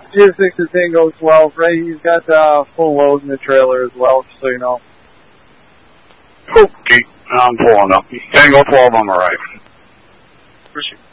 G6 to Tango 12, right? He's got full load in the trailer as well, just so you know. Okay, I'm pulling up. Tango 12 on the right. Appreciate it.